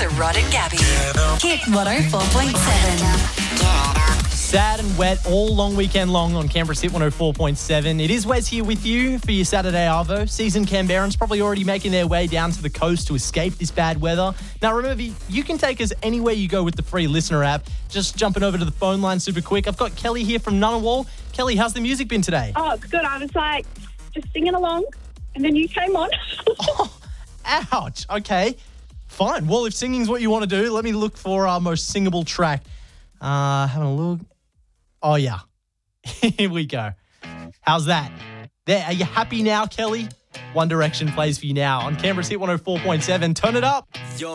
to Rod and Gabby. Hit 104.7. Sad and wet all long weekend long on Canberra's Hit 104.7. It is Wes here with you for your Saturday Arvo. Seasoned Canberrans probably already making their way down to the coast to escape this bad weather. Now remember, you can take us anywhere you go with the free listener app. Just jumping over to the phone line super quick. I've got Kelly here from Ngunnawal. Kelly, how's the music been today? Oh, it's good. I was like just singing along and then you came on. Oh, ouch. Okay, fine. Well, if singing's what you want to do, let me look for our most singable track. Having a look. Oh, yeah. Here we go. How's that? There. Are you happy now, Kelly? One Direction plays for you now on Canberra's Hit 104.7. Turn it up.